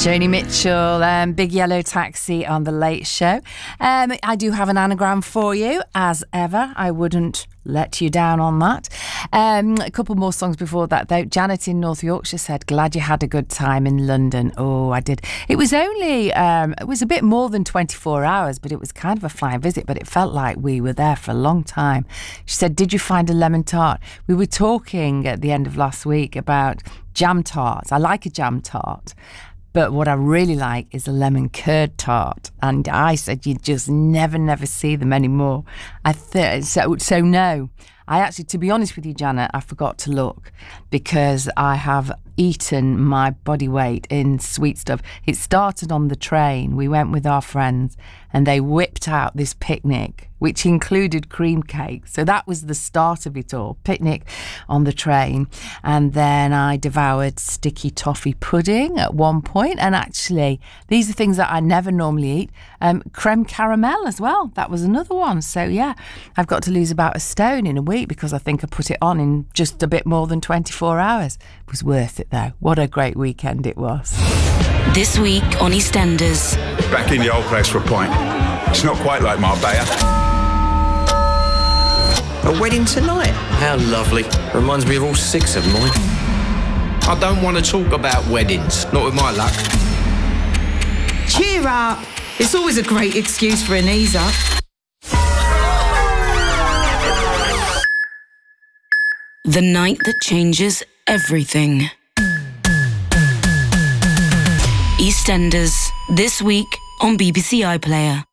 Joni Mitchell, Big Yellow Taxi on The Late Show. I do have an anagram for you, as ever. I wouldn't let you down on that. A couple more songs before that, though. Janet in North Yorkshire said, glad you had a good time in London. Oh, I did. It was only, it was a bit more than 24 hours, but it was kind of a flying visit, but it felt like we were there for a long time. She said, did you find a lemon tart? We were talking at the end of last week about jam tarts. I like a jam tart. But what I really like is a lemon curd tart. And I said you just never see them anymore. So no. I actually, to be honest with you, Janet, I forgot to look because I have eaten my body weight in sweet stuff. It started on the train. We went with our friends and they whipped out this picnic, which included cream cake. So that was the start of it all, picnic on the train. And then I devoured sticky toffee pudding at one point. And actually, these are things that I never normally eat. Creme caramel as well. That was another one. So yeah, I've got to lose about a stone in a week because I think I put it on in just a bit more than 24 hours. It was worth it though. What a great weekend it was. This week on EastEnders. Back in the old place for a pint. It's not quite like Marbella. A wedding tonight. How lovely. Reminds me of all 6 of mine. I don't want to talk about weddings, not with my luck. Cheer up. It's always a great excuse for an ease up. The night that changes everything. EastEnders, this week on BBC iPlayer.